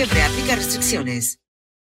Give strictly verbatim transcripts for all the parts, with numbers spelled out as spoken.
Aplica restricciones.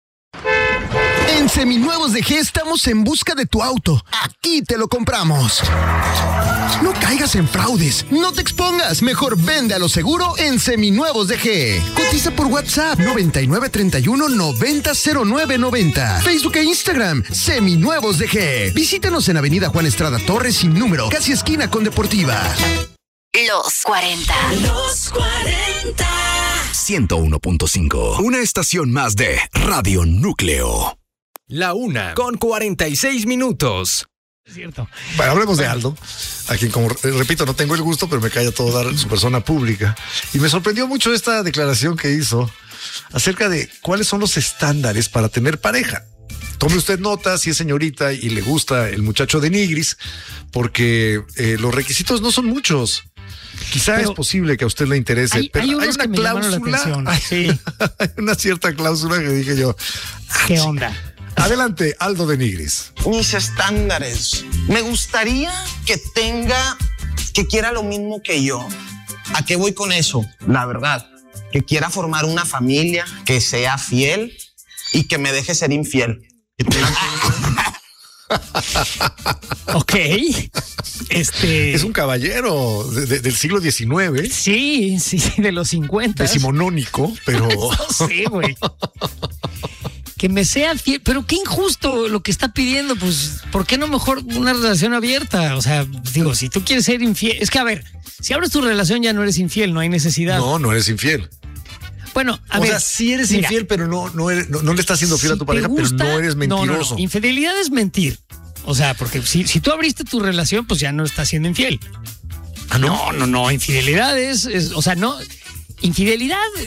En Seminuevos de G estamos en busca de tu auto. Aquí te lo compramos. No caigas en fraudes. No te expongas. Mejor vende a lo seguro en Seminuevos de G. Cotiza por WhatsApp noventa y nueve treinta y uno noventa cero nueve noventa. Facebook e Instagram Seminuevos de G. Visítanos en Avenida Juan Estrada Torres sin número, casi esquina con Deportiva. Los cuarenta. Los cuarenta. ciento uno punto cinco. Una estación más de Radio Núcleo. La una con cuarenta y seis minutos. Es cierto. Bueno, hablemos de Aldo, a quien, como repito, no tengo el gusto, pero me cae a todo dar su persona pública. Y me sorprendió mucho esta declaración que hizo acerca de cuáles son los estándares para tener pareja. Tome usted nota si es señorita y le gusta el muchacho de Nigris, porque eh, los requisitos no son muchos. Quizá pero es posible que a usted le interese, hay, pero hay, hay una que me cláusula, la sí. hay una cierta cláusula que dije yo. ¿Qué onda? Adelante, Aldo de Nigris. Mis estándares. Me gustaría que tenga, que quiera lo mismo que yo. ¿A qué voy con eso? La verdad, que quiera formar una familia, que sea fiel y que me deje ser infiel. Ok. Este. Es un caballero de, de, del siglo diecinueve. Sí, sí, de los cincuenta. Decimonónico, pero. Sí, güey. Que me sea fiel, pero qué injusto lo que está pidiendo, pues, ¿por qué no mejor una relación abierta? O sea, digo, si tú quieres ser infiel, es que a ver, si abres tu relación ya no eres infiel, no hay necesidad. No, no eres infiel. Bueno, a o ver. O sea, sí eres mira, infiel, pero no, no, eres, no, no le estás siendo fiel si a tu pareja, gusta, pero no eres mentiroso. No, no, no. Infidelidad es mentir. O sea, porque si, si tú abriste tu relación, pues ya no estás siendo infiel. ¿Ah, no? No, no, no. Infidelidad es, es o sea, no. Infidelidad